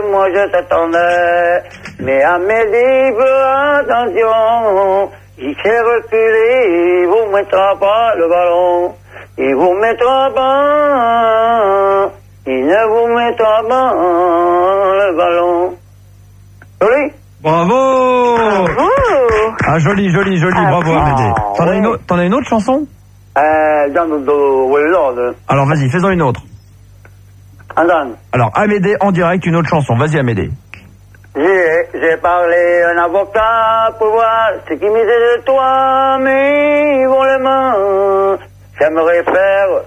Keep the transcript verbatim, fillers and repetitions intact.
moi je t'attendais. Mais Amélie, fais attention, il s'est reculé, il vous mettra pas le ballon. Il vous mettra pas, il ne vous mettra pas le ballon. Joli? Bravo! Bravo! Ah, joli, joli, joli, Ah, bravo oui. Amédée. T'en as oui. une autre, t'en as une autre chanson? Euh, dans le dos, oui, l'ordre. Alors vas-y, fais-en une autre. Andane. Alors Amédée en direct, une autre chanson. Vas-y Amédée. J'ai, j'ai parlé à un avocat pour voir ce qui me disait de toi, mais ils vont les mains. J'aimerais faire